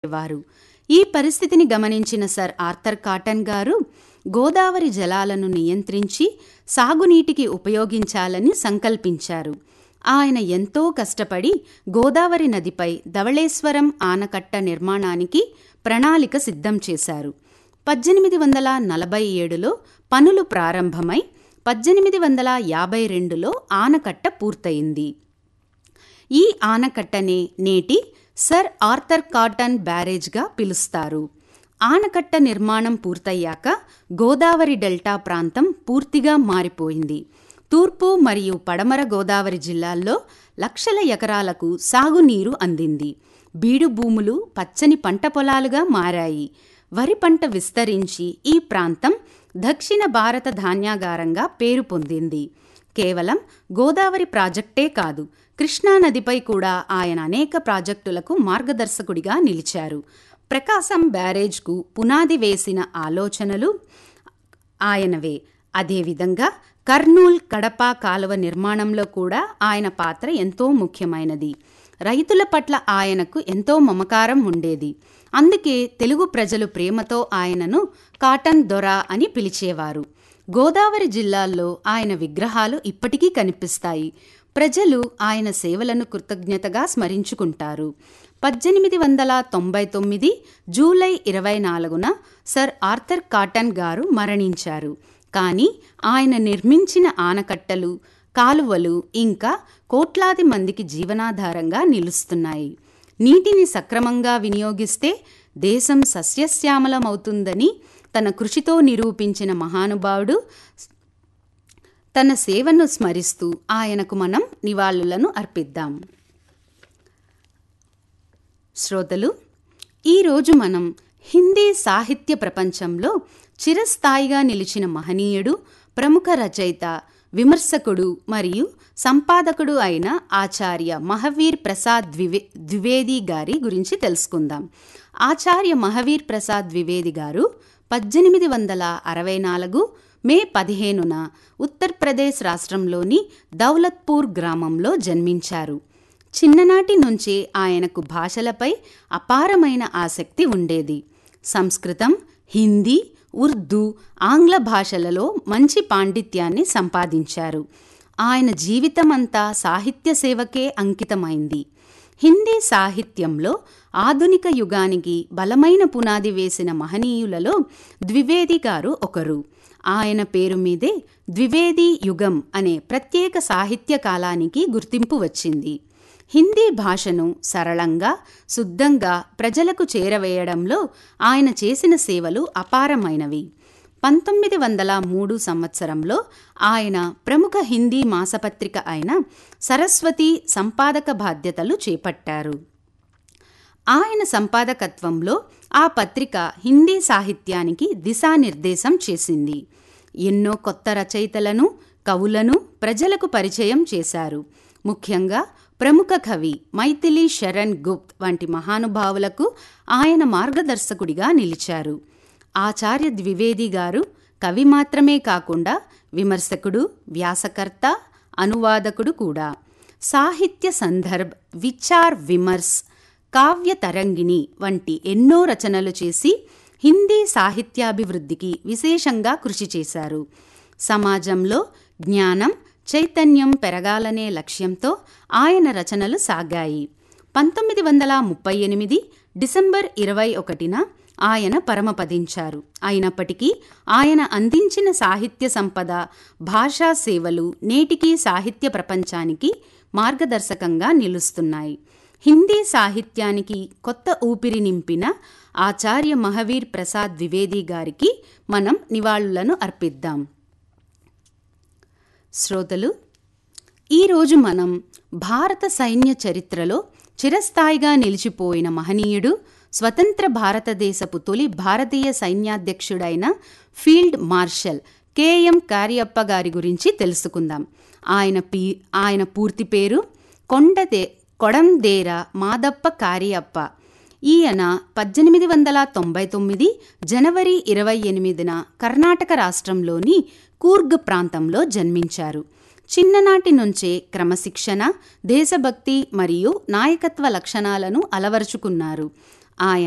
ఉండేవారు. ఈ పరిస్థితిని గమనించిన సర్ ఆర్థర్ కాటన్ గారు గోదావరి జలాలను నియంత్రించి సాగునీటికి ఉపయోగించాలని సంకల్పించారు. ఆయన ఎంతో కష్టపడి గోదావరి నదిపై ధవళేశ్వరం ఆనకట్ట నిర్మాణానికి ప్రణాళిక సిద్ధం చేశారు. 1847లో పనులు ప్రారంభమై 1852లో ఆనకట్ట పూర్తయింది. ఈ ఆనకట్టనే నేటి సర్ ఆర్థర్ కాటన్ బ్యారేజ్గా పిలుస్తారు. ఆనకట్ట నిర్మాణం పూర్తయ్యాక గోదావరి డెల్టా ప్రాంతం పూర్తిగా మారిపోయింది. తూర్పు మరియు పడమర గోదావరి జిల్లాల్లో లక్షల ఎకరాలకు సాగునీరు అందింది. బీడు భూములు పచ్చని పంట పొలాలుగా మారాయి. వరి పంట విస్తరించి ఈ ప్రాంతం దక్షిణ భారత ధాన్యాగారంగా పేరు పొందింది. కేవలం గోదావరి ప్రాజెక్టే కాదు, కృష్ణానదిపై కూడా ఆయన అనేక ప్రాజెక్టులకు మార్గదర్శకుడిగా నిలిచారు. ప్రకాశం బ్యారేజ్కు పునాది వేసిన ఆలోచనలు ఆయనవే. అదేవిధంగా కర్నూల్ కడప కాలువ నిర్మాణంలో కూడా ఆయన పాత్ర ఎంతో ముఖ్యమైనది. రైతుల పట్ల ఆయనకు ఎంతో మమకారం ఉండేది. అందుకే తెలుగు ప్రజలు ప్రేమతో ఆయనను కాటన్ దొర అని పిలిచేవారు. గోదావరి జిల్లాల్లో ఆయన విగ్రహాలు ఇప్పటికీ కనిపిస్తాయి. ప్రజలు ఆయన సేవలను కృతజ్ఞతగా స్మరించుకుంటారు. 1899 జూలై 24న సర్ ఆర్థర్ కాటన్ గారు మరణించారు. కానీ ఆయన నిర్మించిన ఆనకట్టలు, కాలువలు ఇంకా కోట్లాది మందికి జీవనాధారంగా నిలుస్తున్నాయి. నీటిని సక్రమంగా వినియోగిస్తే దేశం సస్యశ్యామలమవుతుందని తన కృషితో నిరూపించిన మహానుభావుడు. తన సేవను స్మరిస్తూ ఆయనకు మనం నివాళులను అర్పిద్దాం. శ్రోతలు, ఈరోజు మనం హిందీ సాహిత్య ప్రపంచంలో చిరస్థాయిగా నిలిచిన మహనీయుడు, ప్రముఖ రచయిత, విమర్శకుడు మరియు సంపాదకుడు అయిన ఆచార్య మహావీర్ ప్రసాద్ ద్వివేది గారి గురించి తెలుసుకుందాం. ఆచార్య మహావీర్ ప్రసాద్ ద్వివేది గారు 1864 మే 15న ఉత్తరప్రదేశ్ రాష్ట్రంలోని దౌలత్పూర్ గ్రామంలో జన్మించారు. చిన్ననాటి నుంచే ఆయనకు భాషలపై అపారమైన ఆసక్తి ఉండేది. సంస్కృతం, హిందీ, ఉర్దూ, ఆంగ్ల భాషలలో మంచి పాండిత్యాన్ని సంపాదించారు. ఆయన జీవితమంతా సాహిత్య సేవకే అంకితమైంది. హిందీ సాహిత్యంలో ఆధునిక యుగానికి బలమైన పునాది వేసిన మహనీయులలో ద్వివేది గారు ఒకరు. ఆయన పేరు మీదే ద్వివేది యుగం అనే ప్రత్యేక సాహిత్య కాలానికి గుర్తింపు వచ్చింది. హిందీ భాషను సరళంగా, శుద్ధంగా ప్రజలకు చేరవేయడంలో ఆయన చేసిన సేవలు అపారమైనవి. 1903 సంవత్సరంలో ఆయన ప్రముఖ హిందీ మాసపత్రిక అయిన సరస్వతి సంపాదక బాధ్యతలు చేపట్టారు. ఆయన సంపాదకత్వంలో ఆ పత్రిక హిందీ సాహిత్యానికి దిశానిర్దేశం చేసింది. ఎన్నో కొత్త రచయితలను, కవులను ప్రజలకు పరిచయం చేశారు. ముఖ్యంగా ప్రముఖ కవి మైథిలి శరణ్ గుప్త్ వంటి మహానుభావులకు ఆయన మార్గదర్శకుడిగా నిలిచారు. ఆచార్య ద్వివేది గారు కవి మాత్రమే కాకుండా విమర్శకుడు, వ్యాసకర్త, అనువాదకుడు కూడా. సాహిత్య సందర్భ్, విచార్ విమర్శ్, కావ్య తరంగిణి వంటి ఎన్నో రచనలు చేసి హిందీ సాహిత్యాభివృద్ధికి విశేషంగా కృషి చేశారు. సమాజంలో జ్ఞానం, చైతన్యం పెరగాలనే లక్ష్యంతో ఆయన రచనలు సాగాయి. 1938 డిసెంబర్ 21న ఆయన పరమపదించారు. అయినప్పటికీ ఆయన అందించిన సాహిత్య సంపద, భాషా సేవలు నేటికీ సాహిత్య ప్రపంచానికి మార్గదర్శకంగా నిలుస్తున్నాయి. హిందీ సాహిత్యానికి కొత్త ఊపిరి నింపిన ఆచార్య మహావీర్ ప్రసాద్ ద్వివేది గారికి మనం నివాళులను అర్పిద్దాం. శ్రోతలు, ఈరోజు మనం భారత సైన్య చరిత్రలో చిరస్థాయిగా నిలిచిపోయిన మహనీయుడు, స్వతంత్ర భారతదేశపు తొలి భారతీయ సైన్యాధ్యక్షుడైన ఫీల్డ్ మార్షల్ కెఎం కార్యప్ప గారి గురించి తెలుసుకుందాం. ఆయన పూర్తి పేరు కొడందేర మాదప్ప కార్యప్ప. ఈయన 1899 జనవరి 28న కర్ణాటక రాష్ట్రంలోని కూర్గ్ ప్రాంతంలో జన్మించారు. చిన్ననాటి నుంచే క్రమశిక్షణ, దేశభక్తి మరియు నాయకత్వ లక్షణాలను అలవరుచుకున్నారు. ఆయన